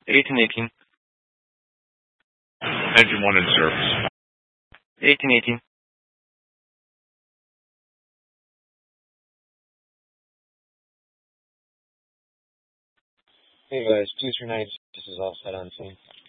1818. Engine 1 in service. 1818. Hey guys, 239, this is all set on scene.